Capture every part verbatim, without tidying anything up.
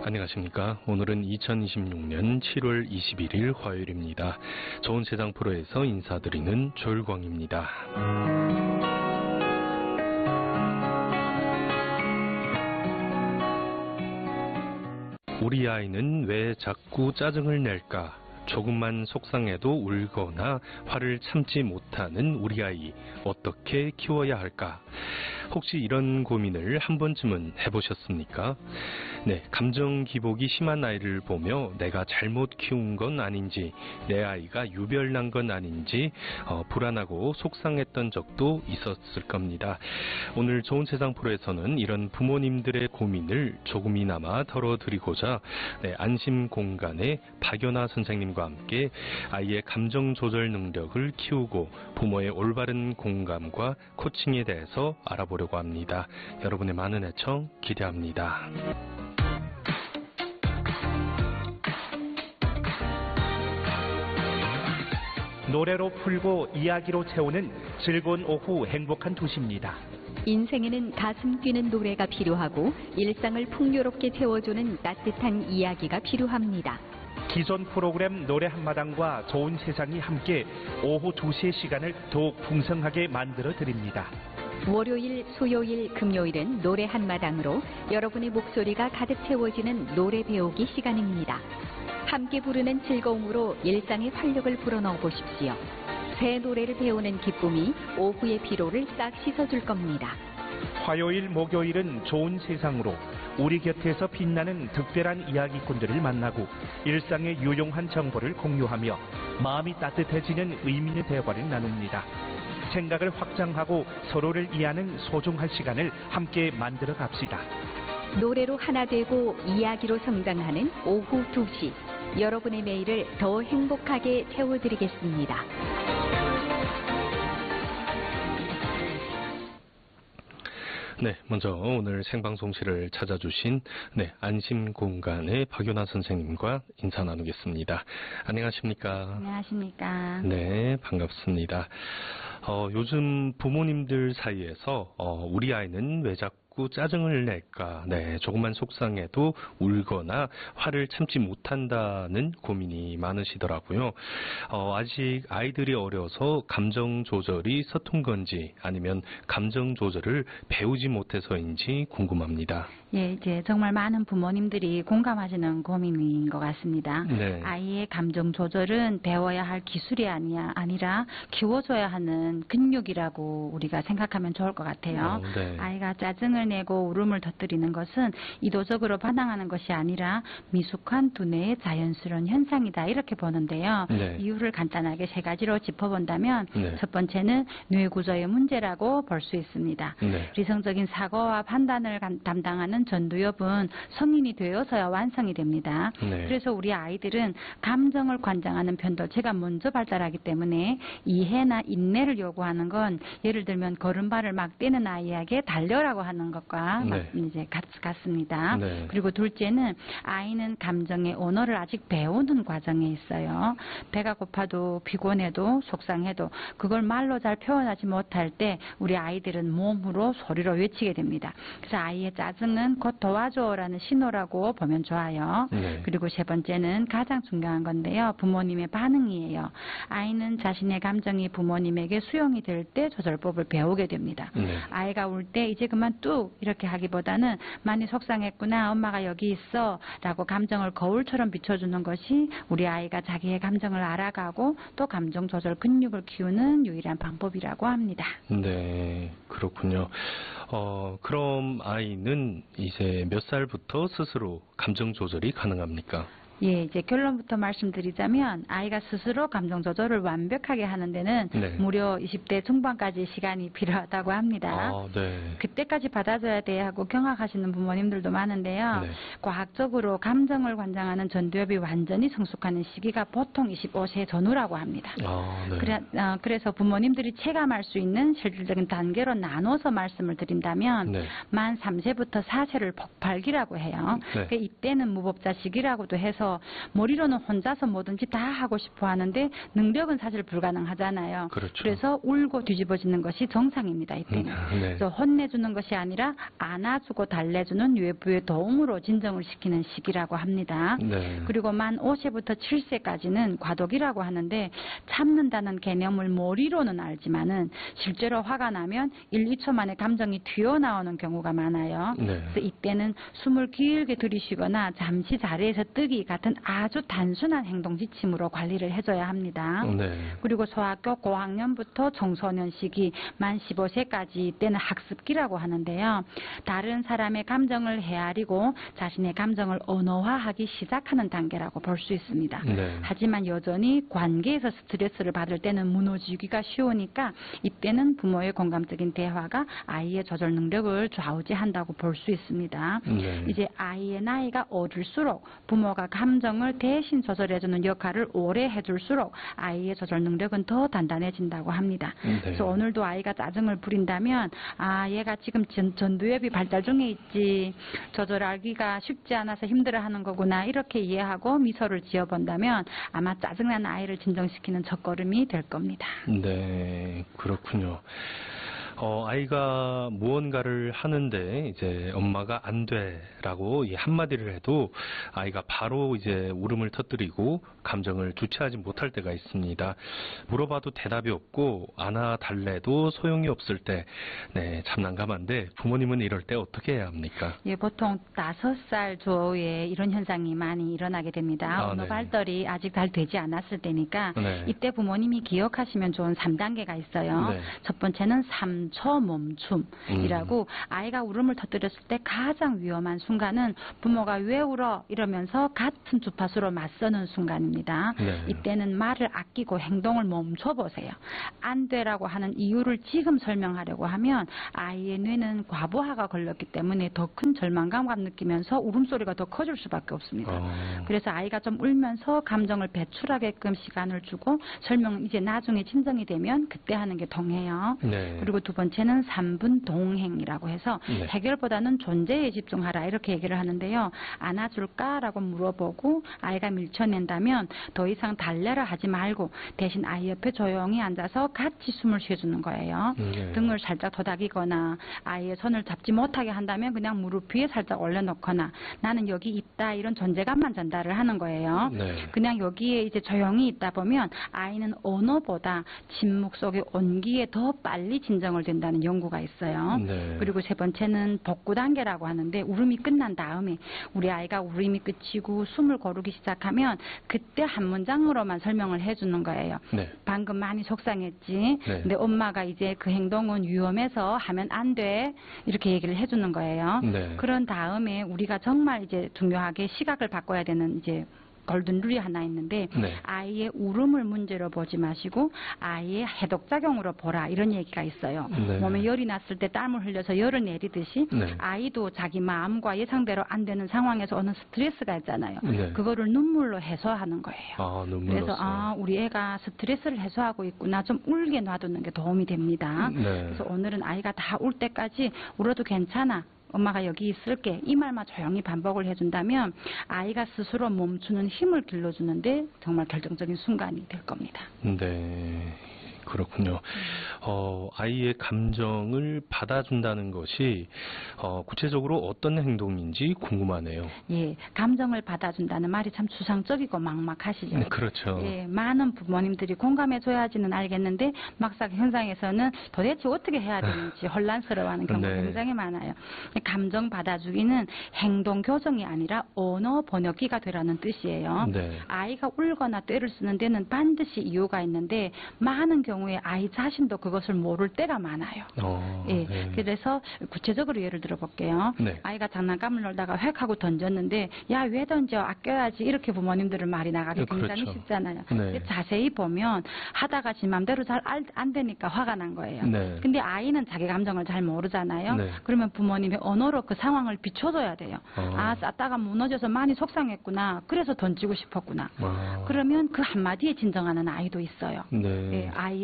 안녕하십니까. 오늘은 이천이십육년 칠월 이십일일 화요일입니다. 좋은 세상 프로에서 인사드리는 조일광입니다. 우리 아이는 왜 자꾸 짜증을 낼까? 조금만 속상해도 울거나 화를 참지 못하는 우리 아이 어떻게 키워야 할까? 혹시 이런 고민을 한 번쯤은 해보셨습니까? 네, 감정 기복이 심한 아이를 보며 내가 잘못 키운 건 아닌지, 내 아이가 유별난 건 아닌지 어, 불안하고 속상했던 적도 있었을 겁니다. 오늘 좋은 세상 프로에서는 이런 부모님들의 고민을 조금이나마 덜어드리고자 네, 안심 공간의 박연아 선생님과 함께 아이의 감정 조절 능력을 키우고 부모의 올바른 공감과 코칭에 대해서 알아보려고 합니다. 여러분의 많은 애청 기대합니다. 노래로 풀고 이야기로 채우는 즐거운 오후 행복한 도시입니다. 인생에는 가슴 뛰는 노래가 필요하고 일상을 풍요롭게 채워주는 따뜻한 이야기가 필요합니다. 기존 프로그램 노래 한마당과 좋은 세상이 함께 오후 두 시의 시간을 더욱 풍성하게 만들어 드립니다. 월요일, 수요일, 금요일은 노래 한마당으로 여러분의 목소리가 가득 채워지는 노래 배우기 시간입니다. 함께 부르는 즐거움으로 일상의 활력을 불어넣어 보십시오. 새 노래를 배우는 기쁨이 오후의 피로를 싹 씻어줄 겁니다. 화요일, 목요일은 좋은 세상으로 우리 곁에서 빛나는 특별한 이야기꾼들을 만나고 일상의 유용한 정보를 공유하며 마음이 따뜻해지는 의미 있는 대화를 나눕니다. 생각을 확장하고 서로를 이해하는 소중한 시간을 함께 만들어 갑시다. 노래로 하나 되고 이야기로 성장하는 오후 두 시. 여러분의 매일을 더 행복하게 채워드리겠습니다. 네, 먼저 오늘 생방송실을 찾아주신 네, 안심공간의 박연아 선생님과 인사 나누겠습니다. 안녕하십니까? 안녕하십니까? 네, 반갑습니다. 어, 요즘 부모님들 사이에서 어, 우리 아이는 왜 자꾸 짜증을 낼까? 네, 조금만 속상해도 울거나 화를 참지 못한다는 고민이 많으시더라고요. 어, 아직 아이들이 어려서 감정 조절이 서툰 건지 아니면 감정 조절을 배우지 못해서인지 궁금합니다. 예, 이제 정말 많은 부모님들이 공감하시는 고민인 것 같습니다. 네. 아이의 감정 조절은 배워야 할 기술이 아니야, 아니라 키워줘야 하는 근육이라고 우리가 생각하면 좋을 것 같아요. 어, 네. 아이가 짜증을 내고 울음을 터뜨리는 것은 의도적으로 반항하는 것이 아니라 미숙한 두뇌의 자연스러운 현상이다, 이렇게 보는데요. 네. 이유를 간단하게 세 가지로 짚어본다면 네. 첫 번째는 뇌 구조의 문제라고 볼 수 있습니다. 네. 理성적인 사고와 판단을 담당하는 전두엽은 성인이 되어서야 완성이 됩니다. 네. 그래서 우리 아이들은 감정을 관장하는 편도체가 먼저 발달하기 때문에 이해나 인내를 요구하는 건 예를 들면 걸음발을 막 떼는 아이에게 달려라고 하는 것과 네. 이제 같, 같습니다. 네. 그리고 둘째는 아이는 감정의 언어를 아직 배우는 과정에 있어요. 배가 고파도 피곤해도 속상해도 그걸 말로 잘 표현하지 못할 때 우리 아이들은 몸으로 소리로 외치게 됩니다. 그래서 아이의 짜증은 곧 도와줘라는 신호라고 보면 좋아요. 네. 그리고 세 번째는 가장 중요한 건데요. 부모님의 반응이에요. 아이는 자신의 감정이 부모님에게 수용이 될 때 조절법을 배우게 됩니다. 네. 아이가 울 때 이제 그만 뚝 이렇게 하기보다는 많이 속상했구나, 엄마가 여기 있어 라고 감정을 거울처럼 비춰주는 것이 우리 아이가 자기의 감정을 알아가고 또 감정 조절 근육을 키우는 유일한 방법이라고 합니다. 네, 그렇군요. 어, 그럼 아이는 이제 몇 살부터 스스로 감정 조절이 가능합니까? 예, 이제 결론부터 말씀드리자면 아이가 스스로 감정 조절을 완벽하게 하는 데는 네. 무려 이십 대 중반까지 시간이 필요하다고 합니다. 아, 네. 그때까지 받아줘야 돼 하고 경악하시는 부모님들도 많은데요. 네. 과학적으로 감정을 관장하는 전두엽이 완전히 성숙하는 시기가 보통 이십오 세 전후라고 합니다. 아, 네. 그래, 어, 그래서 부모님들이 체감할 수 있는 실질적인 단계로 나눠서 말씀을 드린다면 네. 만 삼 세부터 사 세를 복팔기라고 해요. 네. 그 이때는 무법자 시기라고도 해서 그래서 머리로는 혼자서 뭐든지 다 하고 싶어 하는데 능력은 사실 불가능하잖아요. 그렇죠. 그래서 울고 뒤집어지는 것이 정상입니다. 이때는. 음, 네. 그래서 혼내주는 것이 아니라 안아주고 달래주는 외부의 도움으로 진정을 시키는 시기라고 합니다. 네. 그리고 만 오 세부터 칠 세까지는 과도기라고 하는데 참는다는 개념을 머리로는 알지만은 실제로 화가 나면 일, 이 초 만에 감정이 튀어나오는 경우가 많아요. 네. 그래서 이때는 숨을 길게 들이쉬거나 잠시 자리에서 뜨기 같은 아주 단순한 행동 지침으로 관리를 해줘야 합니다. 네. 그리고 소학교 고학년부터 청소년 시기 만 십오 세까지 이때는 학습기라고 하는데요. 다른 사람의 감정을 헤아리고 자신의 감정을 언어화하기 시작하는 단계라고 볼 수 있습니다. 네. 하지만 여전히 관계에서 스트레스를 받을 때는 무너지기가 쉬우니까 이때는 부모의 공감적인 대화가 아이의 조절 능력을 좌우지한다고 볼 수 있습니다. 네. 이제 아이의 나이가 어릴수록 부모가 감정을 대신 조절해주는 역할을 오래 해줄수록 아이의 조절 능력은 더 단단해진다고 합니다. 네. 그래서 오늘도 아이가 짜증을 부린다면 아 얘가 지금 전, 전두엽이 발달 중에 있지 조절하기가 쉽지 않아서 힘들어하는 거구나 이렇게 이해하고 미소를 지어본다면 아마 짜증난 아이를 진정시키는 첫걸음이 될 겁니다. 네, 그렇군요. 어, 아이가 무언가를 하는데 이제 엄마가 안 돼라고 이 한마디를 해도 아이가 바로 이제 울음을 터뜨리고 감정을 주체하지 못할 때가 있습니다. 물어봐도 대답이 없고 안아 달래도 소용이 없을 때, 네, 참 난감한데 부모님은 이럴 때 어떻게 해야 합니까? 예, 보통 다섯 살 조에 이런 현상이 많이 일어나게 됩니다. 아, 언어 네. 발달이 아직 잘 되지 않았을 때니까 네. 이때 부모님이 기억하시면 좋은 삼 단계가 있어요. 네. 첫 번째는 삼 초 멈춤이라고 음. 아이가 울음을 터뜨렸을 때 가장 위험한 순간은 부모가 왜 울어 이러면서 같은 주파수로 맞서는 순간입니다. 네. 이때는 말을 아끼고 행동을 멈춰보세요. 안 되라고 하는 이유를 지금 설명하려고 하면 아이의 뇌는 과부하가 걸렸기 때문에 더 큰 절망감을 느끼면서 울음소리가 더 커질 수밖에 없습니다. 어. 그래서 아이가 좀 울면서 감정을 배출하게끔 시간을 주고 설명은 이제 나중에 진정이 되면 그때 하는 게 통해요. 네. 그리고 두 번째는 삼 분 동행이라고 해서 네. 해결보다는 존재에 집중하라 이렇게 얘기를 하는데요. 안아줄까라고 물어보고 아이가 밀쳐낸다면 더 이상 달래라 하지 말고 대신 아이 옆에 조용히 앉아서 같이 숨을 쉬어주는 거예요. 네. 등을 살짝 토닥이거나 아이의 손을 잡지 못하게 한다면 그냥 무릎 위에 살짝 올려놓거나 나는 여기 있다 이런 존재감만 전달을 하는 거예요. 네. 그냥 여기에 이제 조용히 있다 보면 아이는 언어보다 침묵 속의 온기에 더 빨리 진정을 된다는 연구가 있어요. 네. 그리고 세 번째는 복구 단계라고 하는데 울음이 끝난 다음에 우리 아이가 울음이 끝이고 숨을 고르기 시작하면 그때 한 문장으로만 설명을 해주는 거예요. 네. 방금 많이 속상했지. 네. 근데 엄마가 이제 그 행동은 위험해서 하면 안 돼. 이렇게 얘기를 해주는 거예요. 네. 그런 다음에 우리가 정말 이제 중요하게 시각을 바꿔야 되는 이제 골든 룰이 하나 있는데 네. 아이의 울음을 문제로 보지 마시고 아이의 해독작용으로 보라 이런 얘기가 있어요. 네. 몸에 열이 났을 때 땀을 흘려서 열을 내리듯이 네. 아이도 자기 마음과 예상대로 안 되는 상황에서 오는 스트레스가 있잖아요. 네. 그거를 눈물로 해소하는 거예요. 아, 눈물로써. 그래서 아 우리 애가 스트레스를 해소하고 있구나 좀 울게 놔두는 게 도움이 됩니다. 네. 그래서 오늘은 아이가 다 울 때까지 울어도 괜찮아. 엄마가 여기 있을게. 이 말만 조용히 반복을 해준다면 아이가 스스로 멈추는 힘을 길러주는데 정말 결정적인 순간이 될 겁니다. 네. 그렇군요. 어, 아이의 감정을 받아준다는 것이 어, 구체적으로 어떤 행동인지 궁금하네요. 예, 감정을 받아준다는 말이 참 추상적이고 막막하시죠. 네, 그렇죠. 예, 많은 부모님들이 공감해줘야지는 알겠는데 막상 현장에서는 도대체 어떻게 해야 되는지 혼란스러워하는 경우가 네. 굉장히 많아요. 감정 받아주기는 행동 교정이 아니라 언어 번역기가 되라는 뜻이에요. 네. 아이가 울거나 떼를 쓰는 데는 반드시 이유가 있는데 많은 경우에 아이 자신도 그것을 모를 때가 많아요. 어, 예, 네. 그래서 구체적으로 예를 들어볼게요. 네. 아이가 장난감을 놀다가 획 하고 던졌는데 야, 왜 던져? 아껴야지. 이렇게 부모님들은 말이 나가기 예, 굉장히 그렇죠. 쉽잖아요. 네. 근데 자세히 보면 하다가 지 맘대로 잘 안 되니까 화가 난 거예요. 네. 근데 아이는 자기 감정을 잘 모르잖아요. 네. 그러면 부모님이 언어로 그 상황을 비춰줘야 돼요. 어. 아, 쌌다가 무너져서 많이 속상했구나. 그래서 던지고 싶었구나. 아. 그러면 그 한마디에 진정하는 아이도 있어요. 네. 예, 아이의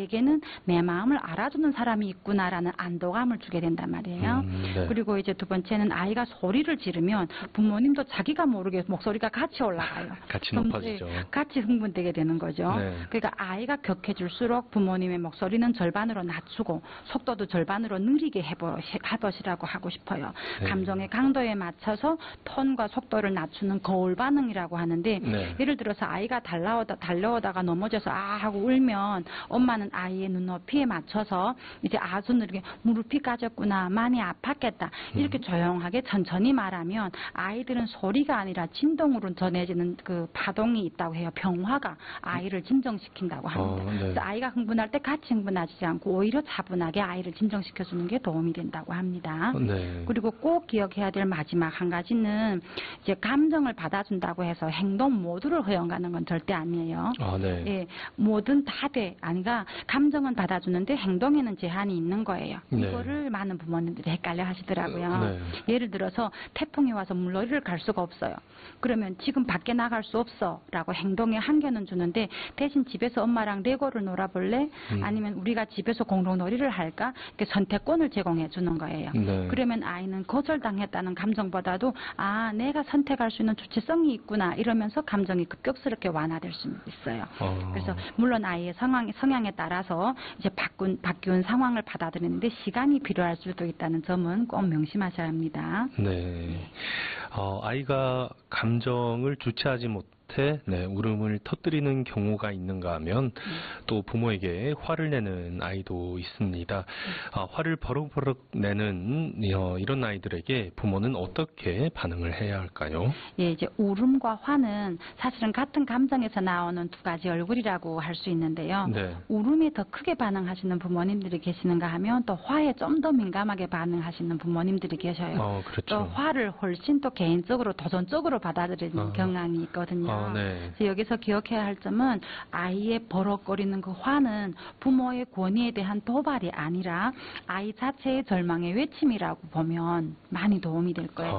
아이에게는 내 마음을 알아주는 사람이 있구나라는 안도감을 주게 된단 말이에요. 음, 네. 그리고 이제 두 번째는 아이가 소리를 지르면 부모님도 자기가 모르게 목소리가 같이 올라가요. 같이 좀, 높아지죠. 예, 같이 흥분되게 되는 거죠. 네. 그러니까 아이가 격해질수록 부모님의 목소리는 절반으로 낮추고 속도도 절반으로 느리게 해보, 해보시라고 하고 싶어요. 네. 감정의 강도에 맞춰서 톤과 속도를 낮추는 거울 반응이라고 하는데 네. 예를 들어서 아이가 달려오다, 달려오다가 넘어져서 아 하고 울면 엄마는 아이의 눈높이에 맞춰서 이제 아주 느리게 무릎이 까졌구나, 많이 아팠겠다 이렇게 음. 조용하게 천천히 말하면 아이들은 소리가 아니라 진동으로 전해지는 그 파동이 있다고 해요. 병화가 아이를 진정시킨다고 합니다. 어, 네. 그래서 아이가 흥분할 때 같이 흥분하지 않고 오히려 차분하게 아이를 진정시켜주는 게 도움이 된다고 합니다. 네. 그리고 꼭 기억해야 될 마지막 한 가지는 이제 감정을 받아준다고 해서 행동 모두를 허용하는 건 절대 아니에요. 아, 네. 예, 뭐든 다 돼. 아니가 감정은 받아주는데 행동에는 제한이 있는 거예요. 네. 이거를 많은 부모님들이 헷갈려 하시더라고요. 네. 예를 들어서 태풍이 와서 물놀이를 갈 수가 없어요. 그러면 지금 밖에 나갈 수 없어 라고 행동에 한계는 주는데 대신 집에서 엄마랑 레고를 놀아볼래? 음. 아니면 우리가 집에서 공동놀이를 할까? 이렇게 선택권을 제공해 주는 거예요. 네. 그러면 아이는 거절당했다는 감정보다도 아 내가 선택할 수 있는 주체성이 있구나 이러면서 감정이 급격스럽게 완화될 수 있어요. 어. 그래서 물론 아이의 상황, 성향에 따라서 이제 바꾼, 바뀐 상황을 받아들이는데 시간이 필요할 수도 있다는 점은 꼭 명심하셔야 합니다. 네. 어, 아이가 감정을 주체하지 못해 네, 울음을 터뜨리는 경우가 있는가 하면 또 부모에게 화를 내는 아이도 있습니다. 아, 화를 버럭버럭 내는 어, 이런 아이들에게 부모는 어떻게 반응을 해야 할까요? 예, 이제 울음과 화는 사실은 같은 감정에서 나오는 두 가지 얼굴이라고 할 수 있는데요. 네. 울음에 더 크게 반응하시는 부모님들이 계시는가 하면 또 화에 좀 더 민감하게 반응하시는 부모님들이 계셔요. 어, 또 그렇죠. 화를 훨씬 또 개인적으로 도전적으로 받아들이는 어. 경향이 있거든요. 아, 네. 그래서 여기서 기억해야 할 점은 아이의 버럭거리는 그 화는 부모의 권위에 대한 도발이 아니라 아이 자체의 절망의 외침이라고 보면 많이 도움이 될 거예요.